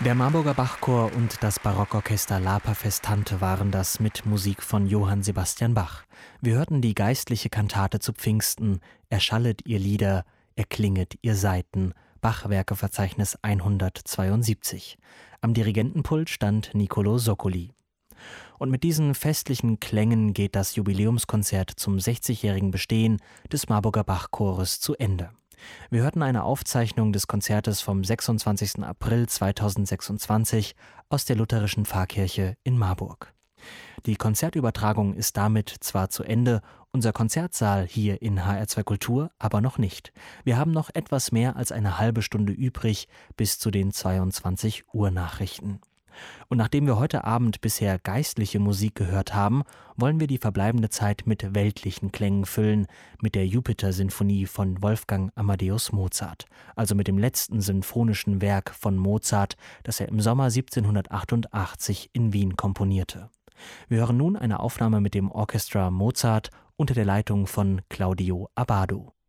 Der Marburger Bachchor und das Barockorchester Lapa Festante waren das mit Musik von Johann Sebastian Bach. Wir hörten die geistliche Kantate zu Pfingsten, Erschallet ihr Lieder, erklinget ihr Saiten, Bachwerkeverzeichnis 172. Am Dirigentenpult stand Niccolò Soccoli. Und mit diesen festlichen Klängen geht das Jubiläumskonzert zum 60-jährigen Bestehen des Marburger Bachchores zu Ende. Wir hörten eine Aufzeichnung des Konzertes vom 26. April 2026 aus der Lutherischen Pfarrkirche in Marburg. Die Konzertübertragung ist damit zwar zu Ende, unser Konzertsaal hier in HR2 Kultur aber noch nicht. Wir haben noch etwas mehr als eine halbe Stunde übrig bis zu den 22 Uhr Nachrichten. Und nachdem wir heute Abend bisher geistliche Musik gehört haben, wollen wir die verbleibende Zeit mit weltlichen Klängen füllen, mit der Jupiter-Sinfonie von Wolfgang Amadeus Mozart, also mit dem letzten sinfonischen Werk von Mozart, das er im Sommer 1788 in Wien komponierte. Wir hören nun eine Aufnahme mit dem Orchestra Mozart unter der Leitung von Claudio Abbado.